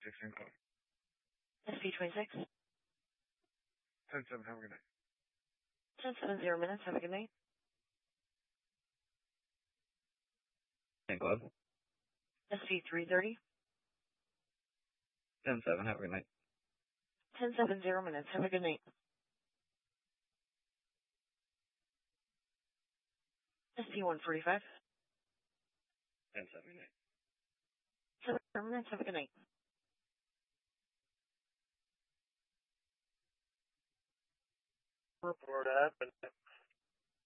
16 o'clock. SP26. 10-7, have a good night. 10-7, 0 minutes, have a good night. 10 Club. SP330. 10-7, have a good night. 10-7, 0 minutes, have a good night. SP145. 10-7, good night. 7 minutes, have a good night. Report happened.